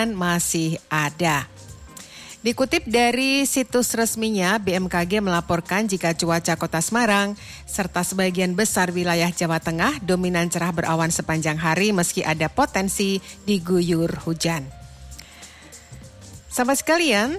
ringan masih ada. Dikutip dari situs resminya, BMKG melaporkan jika cuaca Kota Semarang serta sebagian besar wilayah Jawa Tengah dominan cerah berawan sepanjang hari meski ada potensi diguyur hujan. Sahabat sekalian,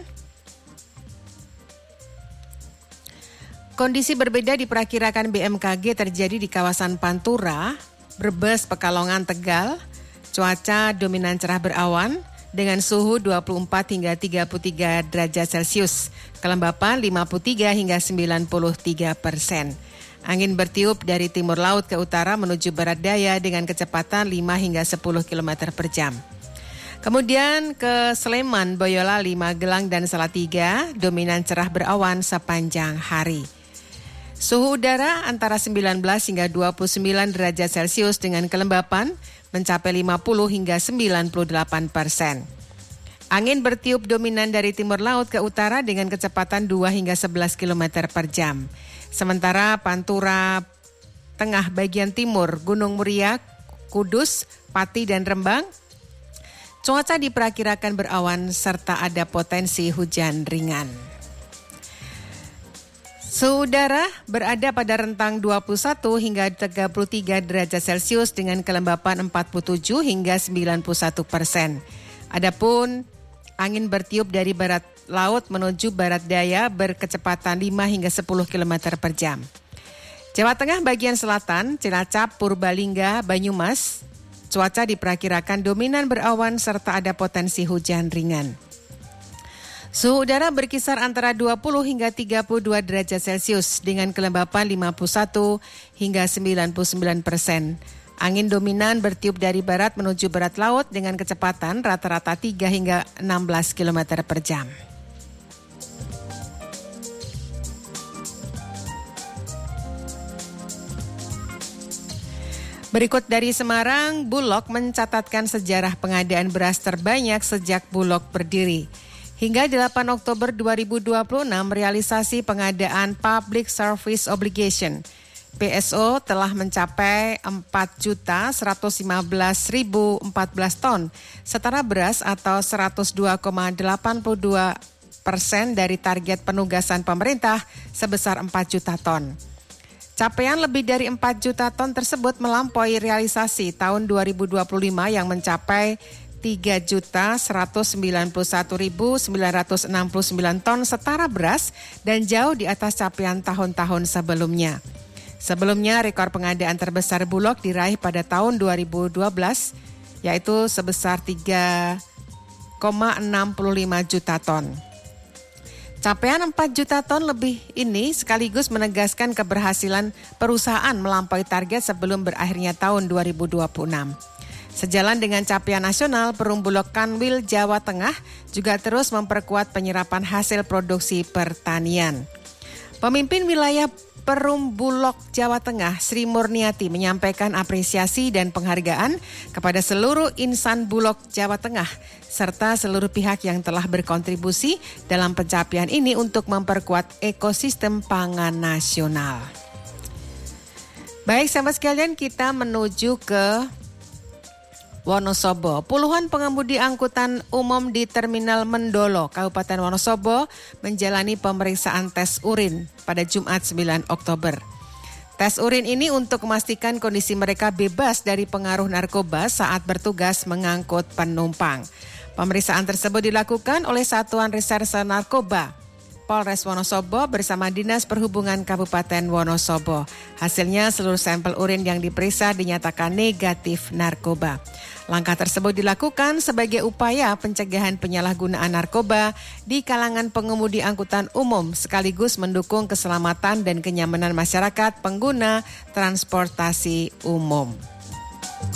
kondisi berbeda diperkirakan BMKG terjadi di kawasan Pantura, Brebes, Pekalongan, Tegal. Cuaca dominan cerah berawan dengan suhu 24 hingga 33 derajat Celcius, kelembapan 53 hingga 93%. Angin bertiup dari timur laut ke utara menuju barat daya dengan kecepatan 5 hingga 10 km per jam. Kemudian ke Sleman, Boyolali, Magelang, dan Salatiga, dominan cerah berawan sepanjang hari. Suhu udara antara 19 hingga 29 derajat Celcius dengan kelembapan mencapai 50 hingga 98%. Angin bertiup dominan dari timur laut ke utara dengan kecepatan 2 hingga 11 km per jam. Sementara Pantura, tengah bagian timur, Gunung Muria, Kudus, Pati, dan Rembang, cuaca diperkirakan berawan serta ada potensi hujan ringan. Suhu udara berada pada rentang 21 hingga 33 derajat Celcius dengan kelembapan 47 hingga 91%. Adapun angin bertiup dari barat laut menuju barat daya berkecepatan 5 hingga 10 km per jam. Jawa Tengah bagian selatan, Cilacap, Purbalingga, Banyumas, cuaca diperkirakan dominan berawan serta ada potensi hujan ringan. Suhu udara berkisar antara 20 hingga 32 derajat Celcius dengan kelembapan 51 hingga 99%. Angin dominan bertiup dari barat menuju barat laut dengan kecepatan rata-rata 3 hingga 16 km per jam. Berikut dari Semarang, Bulog mencatatkan sejarah pengadaan beras terbanyak sejak Bulog berdiri. Hingga 8 Oktober 2026, realisasi pengadaan Public Service Obligation PSO telah mencapai 4.115.014 ton, setara beras atau 102,82% dari target penugasan pemerintah sebesar 4 juta ton. Capaian lebih dari 4 juta ton tersebut melampaui realisasi tahun 2025 yang mencapai 3.191.969 ton setara beras dan jauh di atas capaian tahun-tahun sebelumnya. Sebelumnya, rekor pengadaan terbesar Bulog diraih pada tahun 2012, yaitu sebesar 3,65 juta ton. Capaian 4 juta ton lebih ini sekaligus menegaskan keberhasilan perusahaan melampaui target sebelum berakhirnya tahun 2026. Sejalan dengan capaian nasional, Perum Bulog Kanwil Jawa Tengah juga terus memperkuat penyerapan hasil produksi pertanian. Pemimpin wilayah Perum Bulog Jawa Tengah, Sri Murniati, menyampaikan apresiasi dan penghargaan kepada seluruh insan Bulog Jawa Tengah serta seluruh pihak yang telah berkontribusi dalam pencapaian ini untuk memperkuat ekosistem pangan nasional. Baik, sahabat sekalian, kita menuju ke Wonosobo. Puluhan pengemudi angkutan umum di Terminal Mendolo, Kabupaten Wonosobo menjalani pemeriksaan tes urin pada Jumat 9 Oktober. Tes urin ini untuk memastikan kondisi mereka bebas dari pengaruh narkoba saat bertugas mengangkut penumpang. Pemeriksaan tersebut dilakukan oleh Satuan Reserse Narkoba Polres Wonosobo bersama Dinas Perhubungan Kabupaten Wonosobo. Hasilnya seluruh sampel urin yang diperiksa dinyatakan negatif narkoba. Langkah tersebut dilakukan sebagai upaya pencegahan penyalahgunaan narkoba di kalangan pengemudi angkutan umum sekaligus mendukung keselamatan dan kenyamanan masyarakat pengguna transportasi umum.